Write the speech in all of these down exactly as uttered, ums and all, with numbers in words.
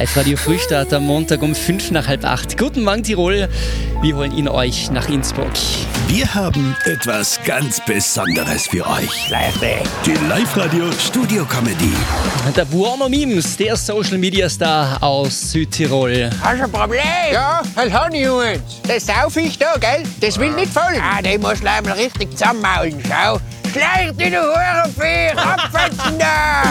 Live-Radio Frühstart am Montag um fünf nach halb acht. Guten Morgen Tirol, wir holen ihn euch nach Innsbruck. Wir haben etwas ganz Besonderes für euch. Die Live-Radio Studio Comedy. Der Buono Mims, der Social-Media-Star aus Südtirol. Hast du ein Problem? Ja, halt habe ich eins. Das sauf ich da, gell? Das will nicht folgen. Ah, den musst du einmal richtig zusammenmaulen. Schau. Schleicht in die Hurenvieh, abfetzen da!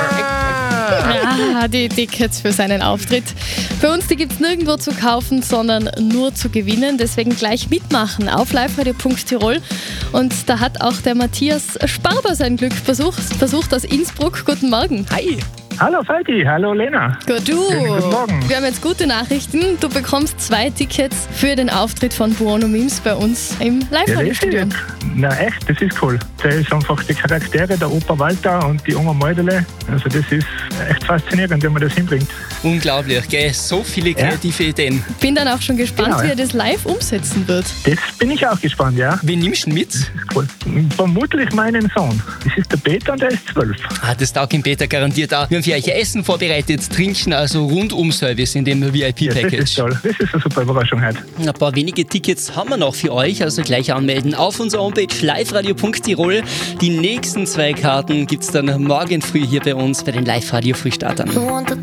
Ah, die Tickets für seinen Auftritt. Bei uns, die gibt es nirgendwo zu kaufen, sondern nur zu gewinnen. Deswegen gleich mitmachen auf liveradio punkt tirol. Und da hat auch der Matthias Sparber sein Glück versucht, versucht aus Innsbruck. Guten Morgen. Hi. Hallo Falki, hallo Lena. Gut, du. Guten Morgen. Wir haben jetzt gute Nachrichten. Du bekommst zwei Tickets für den Auftritt von Buono Mims bei uns im Live-Radio-Studio. Na echt, das ist cool. Das ist einfach die Charaktere, der Opa Walter und die Oma Meudele. Also das ist echt faszinierend, wenn man das hinbringt. Unglaublich, gell? So viele kreative ja. Ideen. Bin dann auch schon gespannt, genau, wie er das live umsetzen wird. Das bin ich auch gespannt, ja. Wen nimmst du mit? Das ist cool. Vermutlich meinen Sohn. Das ist der Peter und der ist zwölf. Ah, das taugt im Peter garantiert auch. Wir haben für euch Essen vorbereitet, Trinken, also Rundum-Service in dem V I P-Package. Ja, das ist toll. Das ist eine super Überraschung heute. Ein paar wenige Tickets haben wir noch für euch, also gleich anmelden auf unserer Homepage liveradio punkt tirol. Die nächsten zwei Karten gibt es dann morgen früh hier bei uns bei den Live-Radio-Frühstartern.